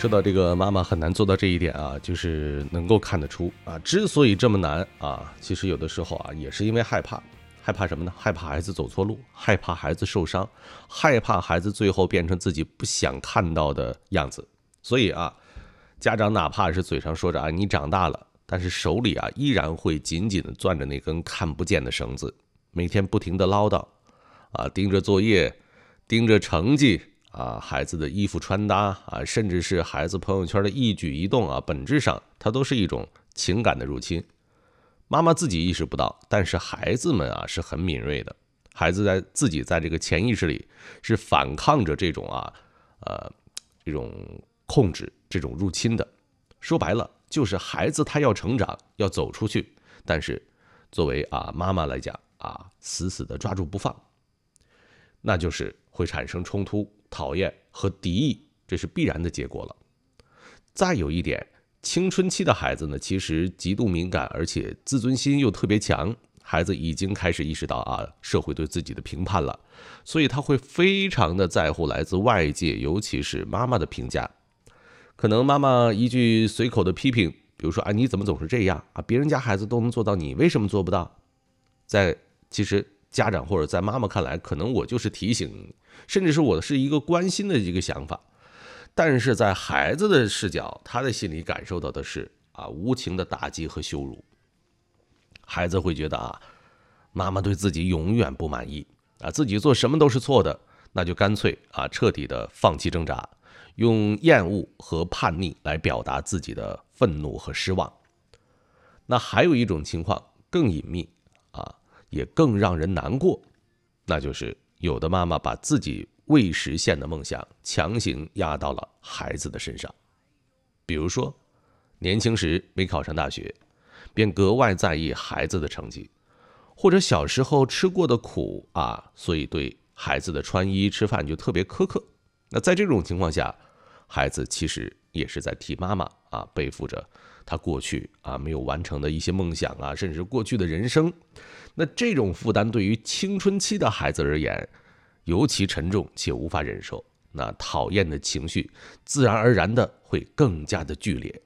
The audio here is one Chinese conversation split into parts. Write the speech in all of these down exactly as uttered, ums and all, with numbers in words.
说到这个妈妈很难做到这一点啊，就是能够看得出啊，之所以这么难啊，其实有的时候啊，也是因为害怕。害怕什么呢？害怕孩子走错路，害怕孩子受伤，害怕孩子最后变成自己不想看到的样子。所以啊，家长哪怕是嘴上说着啊你长大了，但是手里啊依然会紧紧地攥着那根看不见的绳子，每天不停地唠叨啊，盯着作业，盯着成绩啊，孩子的衣服穿搭啊，甚至是孩子朋友圈的一举一动啊，本质上它都是一种情感的入侵。妈妈自己意识不到，但是孩子们啊是很敏锐的。孩子在自己在这个潜意识里是反抗着这种啊，呃，这种控制、这种入侵的。说白了，就是孩子他要成长，要走出去，但是作为啊妈妈来讲啊，死死的抓住不放，那就是会产生冲突、讨厌和敌意，这是必然的结果了。再有一点。青春期的孩子呢，其实极度敏感，而且自尊心又特别强。孩子已经开始意识到啊，社会对自己的评判了，所以他会非常的在乎来自外界，尤其是妈妈的评价。可能妈妈一句随口的批评，比如说啊，你怎么总是这样啊？别人家孩子都能做到，你为什么做不到？在其实家长或者在妈妈看来，可能我就是提醒你，甚至是我是一个关心的一个想法。但是在孩子的视角，他的心里感受到的是啊无情的打击和羞辱。孩子会觉得啊，妈妈对自己永远不满意啊，自己做什么都是错的，那就干脆啊彻底的放弃挣扎，用厌恶和叛逆来表达自己的愤怒和失望。那还有一种情况更隐秘啊，也更让人难过，那就是有的妈妈把自己未实现的梦想强行压到了孩子的身上。比如说年轻时没考上大学，便格外在意孩子的成绩，或者小时候吃过的苦啊，所以对孩子的穿衣吃饭就特别苛刻。那在这种情况下，孩子其实也是在替妈妈啊背负着他过去啊没有完成的一些梦想啊，甚至过去的人生。那这种负担对于青春期的孩子而言尤其沉重且无法忍受，那讨厌的情绪自然而然的会更加的剧烈。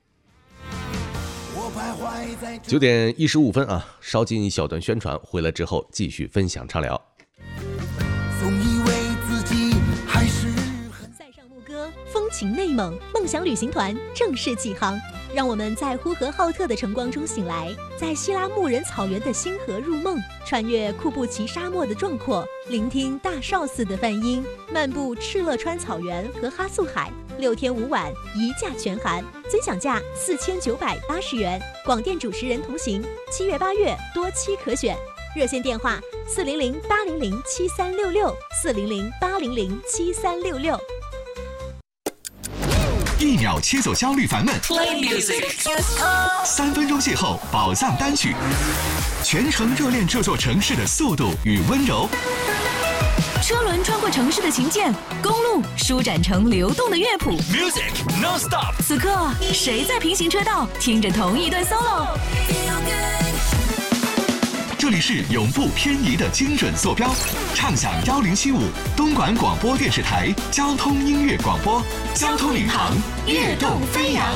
九点一十五分啊，稍进一小段宣传，回来之后继续分享畅聊。 总以为自己还是很塞上牧歌，风情内蒙，梦想旅行团正式启航。让我们在呼和浩特的晨光中醒来，在希拉牧人草原的星河入梦，穿越库布齐沙漠的壮阔，聆听大哨寺的梵音，漫步敕勒川草原和哈素海，六天五晚一价全含，尊享价四千九百八十元。广电主持人同行，七月八月多期可选。热线电话四零零八零零七三六六四零零八零零七三六六。 一秒切走焦虑烦闷 Play music， 三分钟邂逅宝藏单曲，全程热恋这座城市的速度与温柔。 车轮穿过城市的琴键，公路舒展成流动的乐谱。 Music non stop。 此刻，谁在平行车道听着同一段 solo？ 这里是永不偏移的精准坐标，畅享幺零七五东莞广播电视台交通音乐广播，交通领航，跃动飞扬。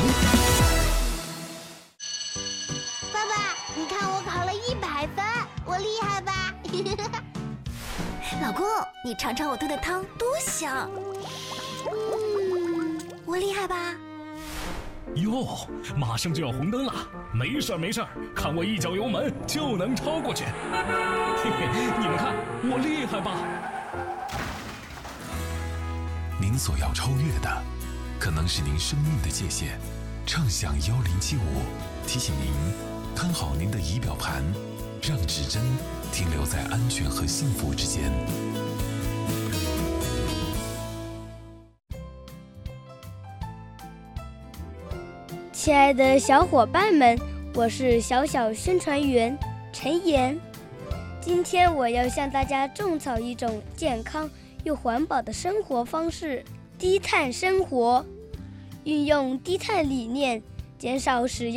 爸爸，你看我考了一百分，我厉害吧？ 老公，你尝尝我炖的汤，多香！嗯，我厉害吧？ 哟，马上就要红灯了，没事没事，看我一脚油门就能超过去。嘿嘿，你们看我厉害吧？ 您所要超越的，可能是您生命的界限。畅享幺零七五提醒您，看好您的仪表盘，让指针停留在安全和幸福之间。 亲爱的小伙伴们，我是小小宣传员陈岩。今天我要向大家种草一种健康又环保的生活方式——低碳生活。运用低碳理念，减少使用